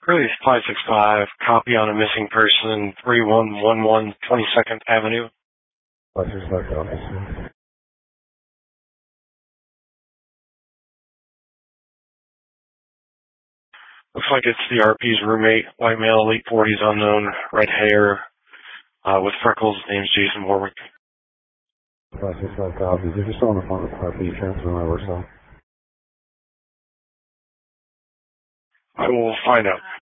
Curly 565, copy on a missing person, 3111 22nd Avenue. 565 copy. Looks like it's the RP's roommate, white male, late 40s, unknown, red hair, with freckles. Name's Jason Warwick. 565 copies. They're just on the phone with RP. Transfer my work cell. I will find out.